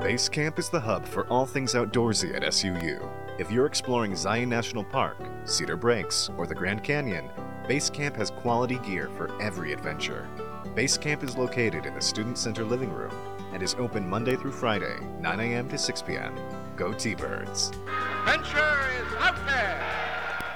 Base Camp is the hub for all things outdoorsy at SUU. If you're exploring Zion National Park, Cedar Breaks, or the Grand Canyon, Base Camp has quality gear for every adventure. Base Camp is located in the Student Center living room and is open Monday through Friday, 9 a.m. to 6 p.m. Go T-Birds! Adventure is out there!